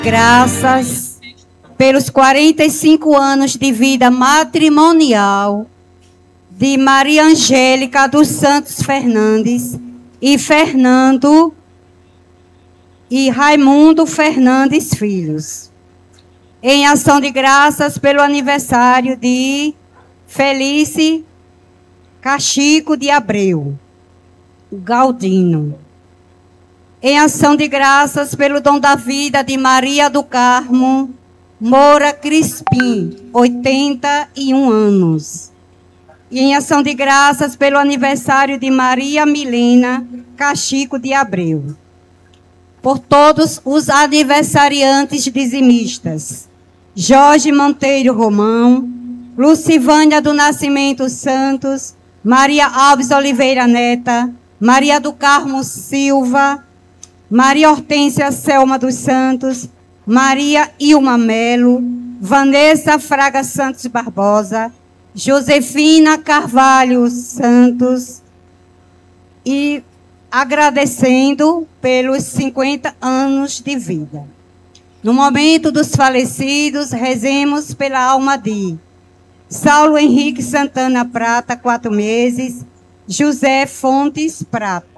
Graças pelos 45 anos de vida matrimonial de Maria Angélica dos Santos Fernandes e Fernando e Raimundo Fernandes Filhos. Em ação de graças pelo aniversário de Felice Cachico de Abreu Galdino. Em ação de graças pelo dom da vida de Maria do Carmo Moura Crispim, 81 anos. E em ação de graças pelo aniversário de Maria Milena Cachico de Abreu. Por todos os aniversariantes dizimistas: Jorge Monteiro Romão, Lucivânia do Nascimento Santos, Maria Alves Oliveira Neta, Maria do Carmo Silva, Maria Hortência Selma dos Santos, Maria Ilma Melo, Vanessa Fraga Santos Barbosa, Josefina Carvalho Santos, e agradecendo pelos 50 anos de vida. No momento dos falecidos, rezemos pela alma de Saulo Henrique Santana Prata, 4 meses, José Fontes Prata.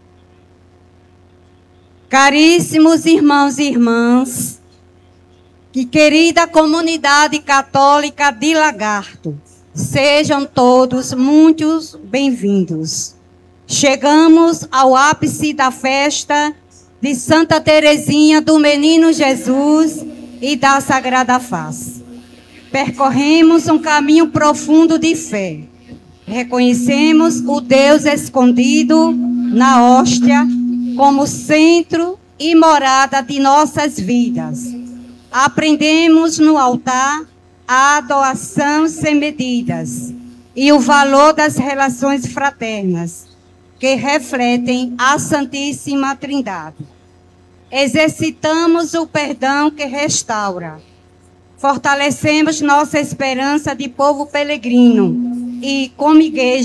Caríssimos irmãos e irmãs, que querida comunidade católica de Lagarto, sejam todos muito bem-vindos. Chegamos ao ápice da festa de Santa Teresinha do Menino Jesus e da Sagrada Face. Percorremos um caminho profundo de fé. Reconhecemos o Deus escondido na hóstia como centro e morada de nossas vidas. Aprendemos no altar a adoração sem medidas e o valor das relações fraternas, que refletem a Santíssima Trindade. Exercitamos o perdão que restaura. Fortalecemos nossa esperança de povo peregrino e como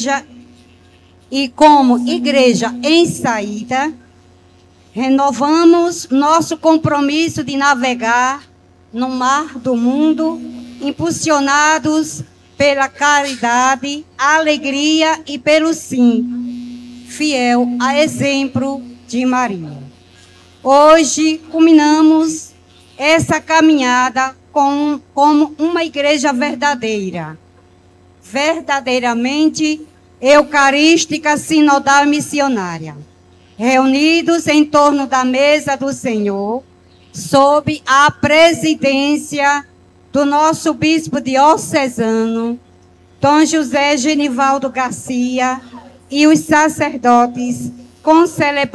igreja em saída, renovamos nosso compromisso de navegar no mar do mundo, impulsionados pela caridade, alegria e pelo sim, fiel a exemplo de Maria. Hoje, culminamos essa caminhada como uma igreja verdadeira, verdadeiramente eucarística, sinodal e missionária, reunidos em torno da mesa do Senhor, sob a presidência do nosso bispo diocesano, Dom José Genivaldo Garcia, e os sacerdotes concelebrados